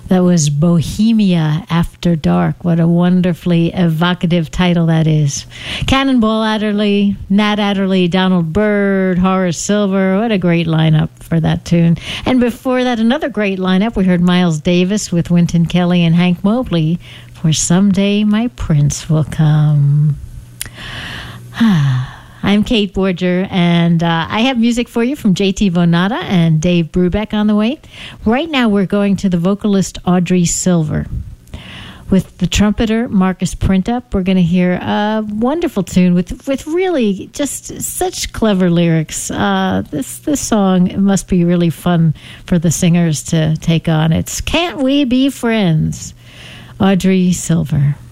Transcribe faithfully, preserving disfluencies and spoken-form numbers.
That was Bohemia After Dark. What a wonderfully evocative title that is. Cannonball Adderley, Nat Adderley, Donald Byrd, Horace Silver. What a great lineup for that tune. And before that, another great lineup. We heard Miles Davis with Wynton Kelly and Hank Mobley for Someday My Prince Will Come. I'm Kate Borger, and uh, I have music for you from J T Vonada and Dave Brubeck on the way. Right now, we're going to the vocalist Audrey Silver. With the trumpeter Marcus Printup, we're going to hear a wonderful tune with with really just such clever lyrics. Uh, this this song must be really fun for the singers to take on. It's Can't We Be Friends? Audrey Silver.